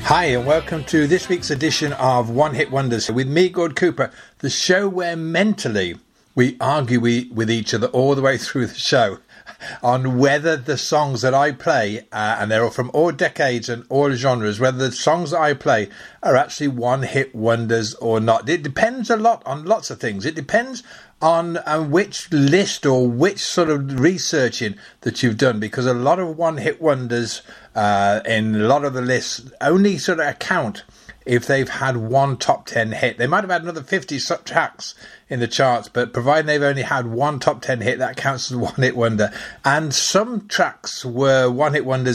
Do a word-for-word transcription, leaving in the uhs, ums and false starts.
Hi and welcome to this week's edition of One Hit Wonders with me, Gord Cooper, the show where mentally we argue we, with each other all the way through the show on whether the songs that I play, uh, and they're all from all decades and all genres, whether the songs that I play are actually one-hit wonders or not. It depends a lot on lots of things. It depends on uh, which list or which sort of researching that you've done, because a lot of one-hit wonders uh, in a lot of the lists only sort of account if they've had one top ten hit. They might have had another fifty tracks in the charts, but providing they've only had one top ten hit, that counts as a one hit wonder. And some tracks were one hit wonders